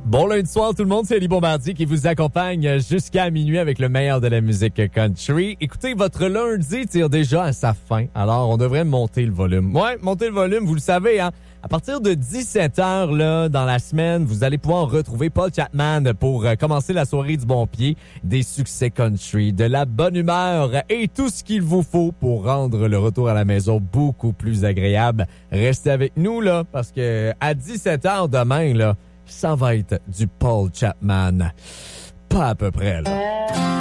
Bon lundi soir tout le monde, c'est Ali Bombardier qui vous accompagne jusqu'à minuit avec le meilleur de la musique country. Écoutez, votre lundi tire déjà à sa fin, alors on devrait monter le volume. Ouais, monter le volume, vous le savez, hein. À partir de 17h, là, dans la semaine, vous allez pouvoir retrouver Paul Chapman pour commencer la soirée du bon pied, des succès country, de la bonne humeur et tout ce qu'il vous faut pour rendre le retour à la maison beaucoup plus agréable. Restez avec nous, là, parce que à 17h demain, là, ça va être du Paul Chapman. Pas à peu près, là.